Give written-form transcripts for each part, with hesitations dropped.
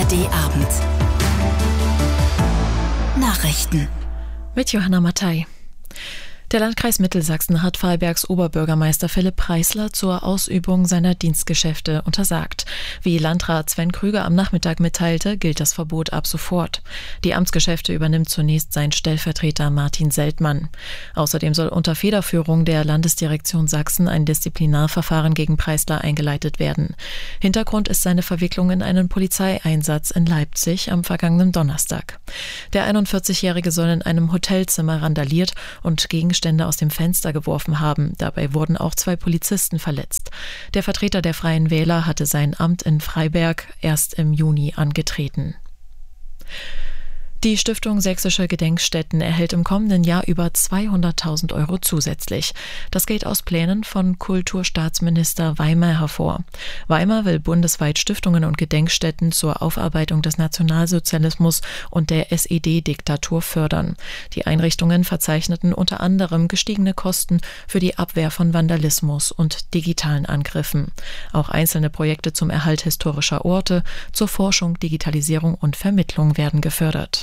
ARD-Abend. Nachrichten. Mit Johanna Mattei. Der Landkreis Mittelsachsen hat Freibergs Oberbürgermeister Philipp Preisler zur Ausübung seiner Dienstgeschäfte untersagt. Wie Landrat Sven Krüger am Nachmittag mitteilte, gilt das Verbot ab sofort. Die Amtsgeschäfte übernimmt zunächst sein Stellvertreter Martin Seltmann. Außerdem soll unter Federführung der Landesdirektion Sachsen ein Disziplinarverfahren gegen Preisler eingeleitet werden. Hintergrund ist seine Verwicklung in einen Polizeieinsatz in Leipzig am vergangenen Donnerstag. Der 41-Jährige soll in einem Hotelzimmer randaliert und Gegenstände aus dem Fenster geworfen haben. Dabei wurden auch 2 Polizisten verletzt. Der Vertreter der Freien Wähler hatte sein Amt in Freiberg erst im Juni angetreten. Die Stiftung Sächsische Gedenkstätten erhält im kommenden Jahr über 200.000 Euro zusätzlich. Das geht aus Plänen von Kulturstaatsminister Weimer hervor. Weimer will bundesweit Stiftungen und Gedenkstätten zur Aufarbeitung des Nationalsozialismus und der SED-Diktatur fördern. Die Einrichtungen verzeichneten unter anderem gestiegene Kosten für die Abwehr von Vandalismus und digitalen Angriffen. Auch einzelne Projekte zum Erhalt historischer Orte, zur Forschung, Digitalisierung und Vermittlung werden gefördert.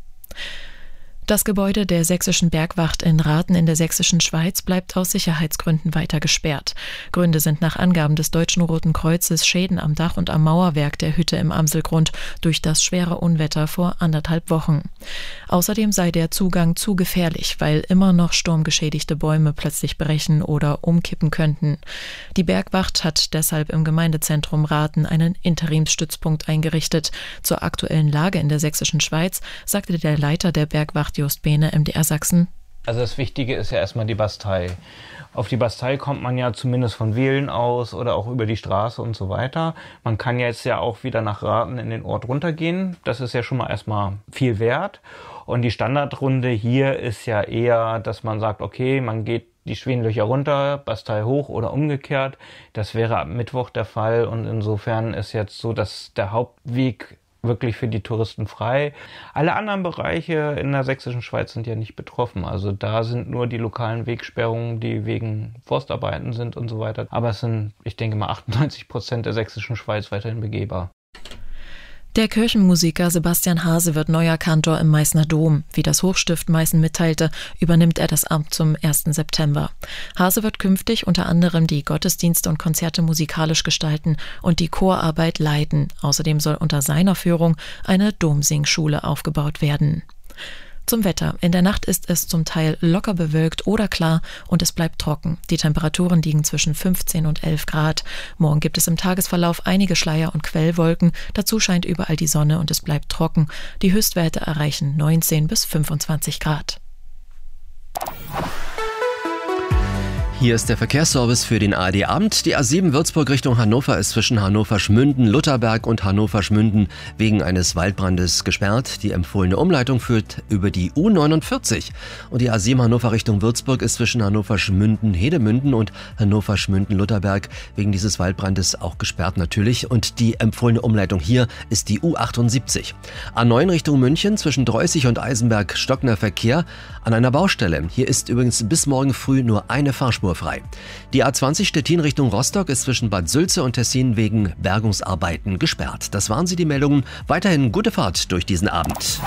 Das Gebäude der Sächsischen Bergwacht in Rathen in der Sächsischen Schweiz bleibt aus Sicherheitsgründen weiter gesperrt. Gründe sind nach Angaben des Deutschen Roten Kreuzes Schäden am Dach und am Mauerwerk der Hütte im Amselgrund durch das schwere Unwetter vor 1,5 Wochen. Außerdem sei der Zugang zu gefährlich, weil immer noch sturmgeschädigte Bäume plötzlich brechen oder umkippen könnten. Die Bergwacht hat deshalb im Gemeindezentrum Rathen einen Interimsstützpunkt eingerichtet. Zur aktuellen Lage in der Sächsischen Schweiz sagte der Leiter der Bergwacht Just Behne, MDR Sachsen. Also das Wichtige ist ja erstmal die Bastei. Auf die Bastei kommt man ja zumindest von Wehlen aus oder auch über die Straße und so weiter. Man kann jetzt ja auch wieder nach Rathen in den Ort runtergehen. Das ist ja schon mal erstmal viel wert. Und die Standardrunde hier ist ja eher, dass man sagt, okay, man geht die Schwinlöcher runter, Bastei hoch oder umgekehrt. Das wäre ab Mittwoch der Fall. Und insofern ist jetzt so, dass der Hauptweg wirklich für die Touristen frei. Alle anderen Bereiche in der Sächsischen Schweiz sind ja nicht betroffen. Also da sind nur die lokalen Wegsperrungen, die wegen Forstarbeiten sind und so weiter. Aber es sind, ich denke mal, 98% der Sächsischen Schweiz weiterhin begehbar. Der Kirchenmusiker Sebastian Hase wird neuer Kantor im Meißner Dom. Wie das Hochstift Meißen mitteilte, übernimmt er das Amt zum 1. September. Hase wird künftig unter anderem die Gottesdienste und Konzerte musikalisch gestalten und die Chorarbeit leiten. Außerdem soll unter seiner Führung eine Domsingschule aufgebaut werden. Zum Wetter. In der Nacht ist es zum Teil locker bewölkt oder klar und es bleibt trocken. Die Temperaturen liegen zwischen 15 und 11 Grad. Morgen gibt es im Tagesverlauf einige Schleier- und Quellwolken. Dazu scheint überall die Sonne und es bleibt trocken. Die Höchstwerte erreichen 19 bis 25 Grad. Hier ist der Verkehrsservice für den ARD-Abend. Die A7 Würzburg Richtung Hannover ist zwischen Hannover-Schmünden, Lutherberg und Hannover-Schmünden wegen eines Waldbrandes gesperrt. Die empfohlene Umleitung führt über die U49. Und die A7 Hannover Richtung Würzburg ist zwischen Hannover-Schmünden, Hedemünden und Hannover-Schmünden-Lutherberg wegen dieses Waldbrandes auch gesperrt natürlich. Und die empfohlene Umleitung hier ist die U78. A9 Richtung München zwischen Dreußig und Eisenberg stockender Verkehr an einer Baustelle. Hier ist übrigens bis morgen früh nur eine Fahrspur frei. Die A20 Stettin Richtung Rostock ist zwischen Bad Sülze und Tessin wegen Bergungsarbeiten gesperrt. Das waren sie, die Meldungen. Weiterhin gute Fahrt durch diesen Abend.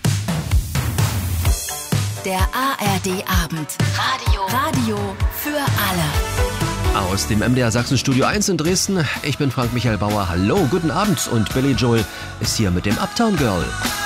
Der ARD-Abend. Radio für alle. Aus dem MDR Sachsen Studio 1 in Dresden. Ich bin Frank Michael Bauer. Hallo, guten Abend. Und Billy Joel ist hier mit dem Uptown Girl.